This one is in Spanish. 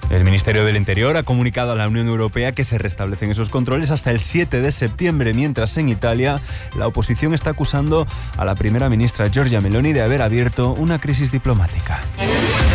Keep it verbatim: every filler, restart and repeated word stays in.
El Ministerio del Interior ha comunicado a la Unión Europea que se restablecen esos controles hasta el siete de septiembre, mientras en Italia la oposición está acusando a la primera ministra Giorgia Meloni de haber abierto una crisis diplomática.